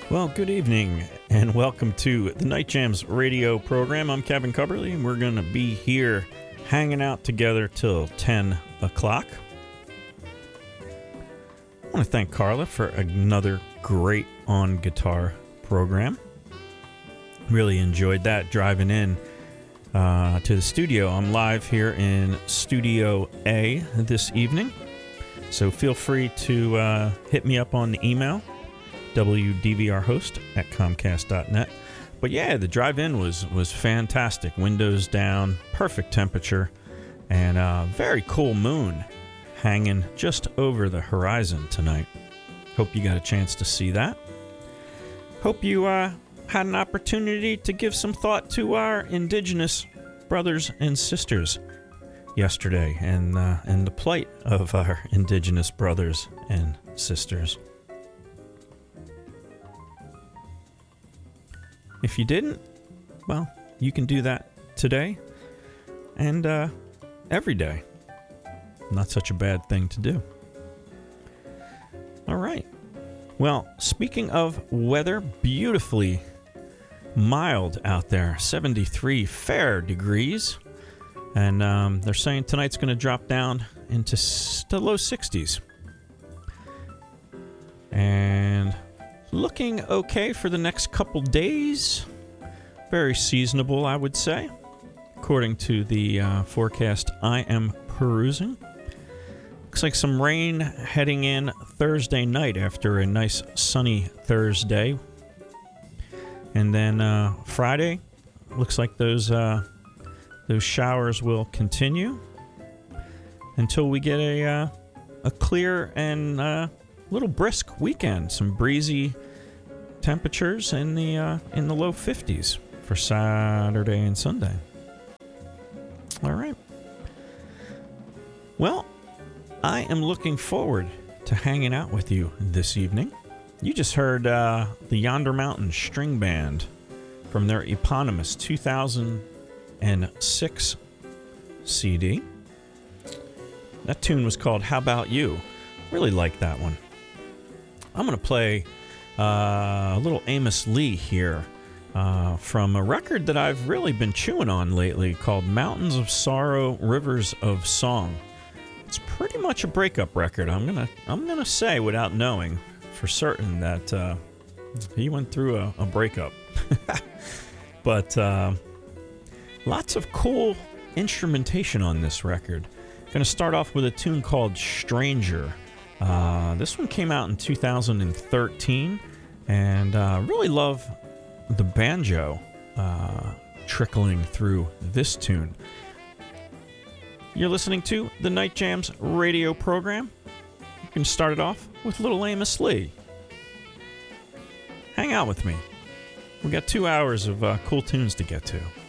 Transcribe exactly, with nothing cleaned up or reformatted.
Well, good evening, and welcome to the Night Jams radio program. I'm Kevin Cubberly, and we're going to be here hanging out together till ten o'clock. I want to thank Carla for another great on-guitar program. Really enjoyed that driving in uh, to the studio. I'm live here in Studio A this evening, so feel free to uh, hit me up on the email, w d v r host at comcast dot net. But yeah, the drive-in was was fantastic. Windows down, perfect temperature, and a very cool moon hanging just over the horizon tonight. Hope you got a chance to see that. Hope you uh, had an opportunity to give some thought to our indigenous brothers and sisters yesterday, and uh, and the plight of our indigenous brothers and sisters. If you didn't, well, you can do that today and uh, every day. Not such a bad thing to do. All right. Well, speaking of weather, beautifully mild out there, seventy-three fair degrees. And um, they're saying tonight's going to drop down into the low sixties. And looking okay for the next couple days. Very seasonable, I would say, according to the uh, forecast I am perusing. Looks like some rain heading in Thursday night after a nice sunny Thursday. And then uh, Friday, looks like those uh, those showers will continue until we get a uh, a clear and uh, little brisk weekend. Some breezy temperatures in the uh, in the low fifties for Saturday and Sunday. All right. Well, I am looking forward to hanging out with you this evening. You just heard uh, the Yonder Mountain String Band from their eponymous two thousand six C D. That tune was called How About You? Really like that one. I'm going to play uh, a little Amos Lee here uh, from a record that I've really been chewing on lately called Mountains of Sorrow, Rivers of Song. It's pretty much a breakup record. I'm gonna I'm gonna say without knowing for certain that uh, he went through a, a breakup. But uh, lots of cool instrumentation on this record. Gonna start off with a tune called Stranger. Uh, this one came out in two thousand thirteen, and uh, really love the banjo uh, trickling through this tune. You're listening to the Night Jams radio program. You can start it off with little Amos Lee. Hang out with me. We got two hours of uh, cool tunes to get to.